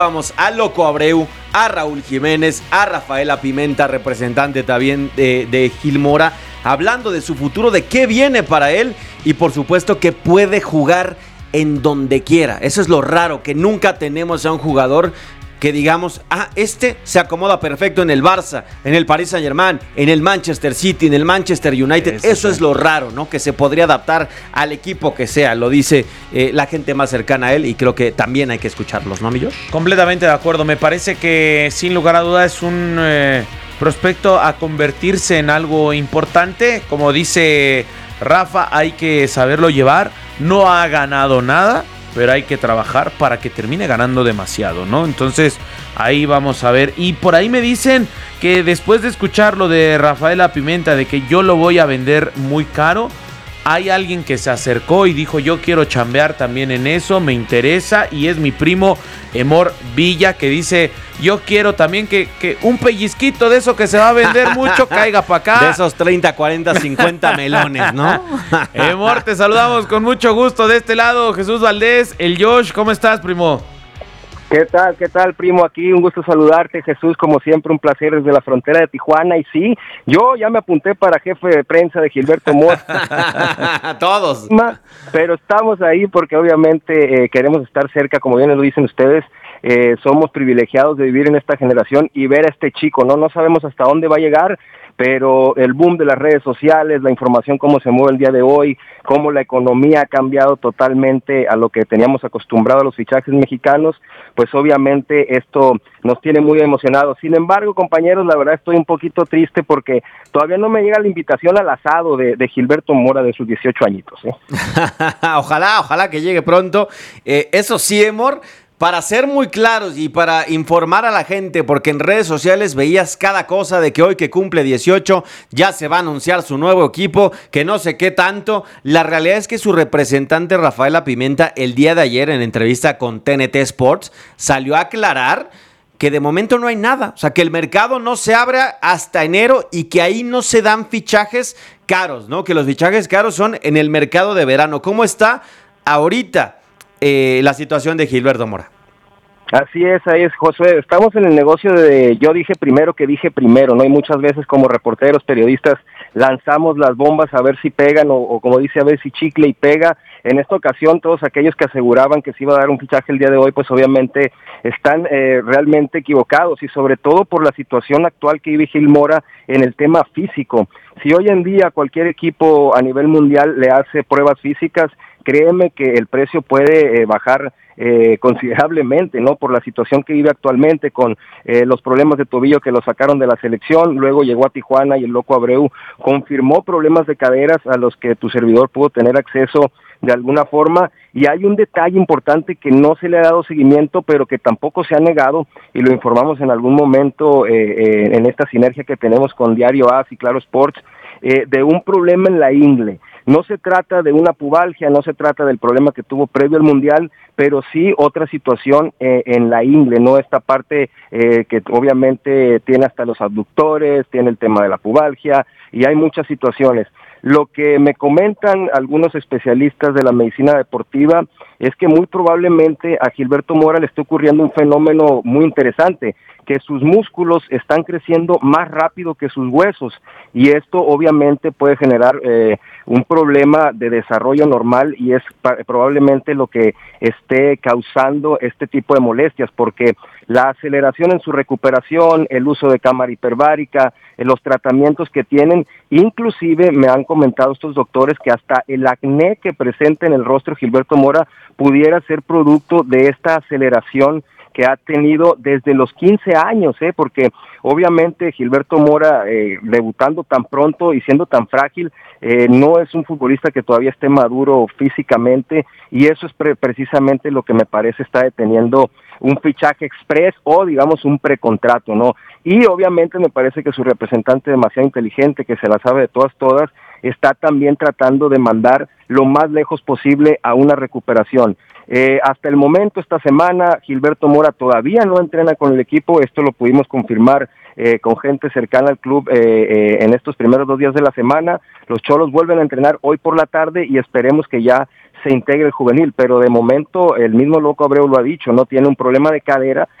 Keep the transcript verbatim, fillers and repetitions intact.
Vamos a Loco Abreu, a Raúl Jiménez, a Rafaela Pimenta, representante también de, de Gil Mora, hablando de su futuro, de qué viene para él y por supuesto que puede jugar en donde quiera. Eso es lo raro, que nunca tenemos a un jugador que digamos, ah, este se acomoda perfecto en el Barça, en el Paris Saint-Germain, en el Manchester City, en el Manchester United. Eso, Eso es lo raro, ¿no? Que se podría adaptar al equipo que sea, lo dice eh, la gente más cercana a él y creo que también hay que escucharlos, ¿no, Millos? Completamente de acuerdo. Me parece que sin lugar a dudas es un eh, prospecto a convertirse en algo importante. Como dice Rafa, hay que saberlo llevar. No ha ganado nada, pero hay que trabajar para que termine ganando demasiado, ¿no? Entonces, ahí vamos a ver. Y por ahí me dicen que después de escuchar lo de Rafaela Pimenta, de que yo lo voy a vender muy caro, hay alguien que se acercó y dijo, yo quiero chambear también en eso, me interesa, y es mi primo Emor Villa, que dice, yo quiero también que, que un pellizquito de eso que se va a vender mucho caiga para acá. De esos treinta, cuarenta, cincuenta melones, ¿no? Emor, te saludamos con mucho gusto de este lado. Jesús Valdés, el Josh, ¿cómo estás, primo? ¿Qué tal? ¿Qué tal, primo? Aquí un gusto saludarte, Jesús, como siempre, un placer desde la frontera de Tijuana. Y sí, yo ya me apunté para jefe de prensa de Gilberto Mora. Todos. Pero estamos ahí porque obviamente eh, queremos estar cerca, como bien lo dicen ustedes. Eh, somos privilegiados de vivir en esta generación y ver a este chico, ¿no? No sabemos hasta dónde va a llegar, pero el boom de las redes sociales, la información, cómo se mueve el día de hoy, cómo la economía ha cambiado totalmente a lo que teníamos acostumbrado a los fichajes mexicanos, pues obviamente esto nos tiene muy emocionados. Sin embargo, compañeros, la verdad estoy un poquito triste porque todavía no me llega la invitación al asado de, de Gilberto Mora de sus dieciocho añitos, ¿eh? Ojalá, ojalá que llegue pronto. Eh, eso sí, Emor, para ser muy claros y para informar a la gente, porque en redes sociales veías cada cosa de que hoy que cumple dieciocho ya se va a anunciar su nuevo equipo, que no sé qué tanto. La realidad es que su representante Rafaela Pimenta el día de ayer en entrevista con T N T Sports salió a aclarar que de momento no hay nada, o sea que el mercado no se abre hasta enero y que ahí no se dan fichajes caros, ¿no? Que los fichajes caros son en el mercado de verano. ¿Cómo está ahorita Eh, la situación de Gilberto Mora? Así es, ahí es, Josué. Estamos en el negocio de yo dije primero que dije primero, ¿no? Y muchas veces como reporteros, periodistas, lanzamos las bombas a ver si pegan o, o como dice, a ver si chicle y pega. En esta ocasión, todos aquellos que aseguraban que se iba a dar un fichaje el día de hoy, pues obviamente están eh, realmente equivocados y sobre todo por la situación actual que vive Gil Mora en el tema físico. Si hoy en día cualquier equipo a nivel mundial le hace pruebas físicas, créeme que el precio puede eh, bajar eh, considerablemente, ¿no? Por la situación que vive actualmente con eh, los problemas de tobillo que lo sacaron de la selección, luego llegó a Tijuana y el Loco Abreu confirmó problemas de caderas a los que tu servidor pudo tener acceso de alguna forma, y hay un detalle importante que no se le ha dado seguimiento, pero que tampoco se ha negado, y lo informamos en algún momento eh, eh, en esta sinergia que tenemos con Diario A S y Claro Sports, eh, de un problema en la ingle. No se trata de una pubalgia, no se trata del problema que tuvo previo al Mundial, pero sí otra situación eh, en la ingle, ¿no? Esta parte eh, que obviamente tiene hasta los abductores, tiene el tema de la pubalgia, y hay muchas situaciones. Lo que me comentan algunos especialistas de la medicina deportiva es que muy probablemente a Gilberto Mora le esté ocurriendo un fenómeno muy interesante, que sus músculos están creciendo más rápido que sus huesos, y esto obviamente puede generar eh, un problema de desarrollo normal, y es pa- probablemente lo que esté causando este tipo de molestias, porque la aceleración en su recuperación, el uso de cámara hiperbárica, eh, los tratamientos que tienen, inclusive me han comentado estos doctores que hasta el acné que presenta en el rostro Gilberto Mora pudiera ser producto de esta aceleración que ha tenido desde los quince años, ¿eh? Porque obviamente Gilberto Mora, eh, debutando tan pronto y siendo tan frágil, eh, no es un futbolista que todavía esté maduro físicamente, y eso es pre- precisamente lo que me parece está deteniendo un fichaje express o digamos un precontrato, ¿no? Y obviamente me parece que su representante demasiado inteligente, que se la sabe de todas, todas, está también tratando de mandar lo más lejos posible a una recuperación. Eh, hasta el momento, esta semana, Gilberto Mora todavía no entrena con el equipo, esto lo pudimos confirmar eh, con gente cercana al club eh, eh, en estos primeros dos días de la semana. Los Cholos vuelven a entrenar hoy por la tarde y esperemos que ya se integre el juvenil, pero de momento el mismo Loco Abreu lo ha dicho, no tiene un problema de cadera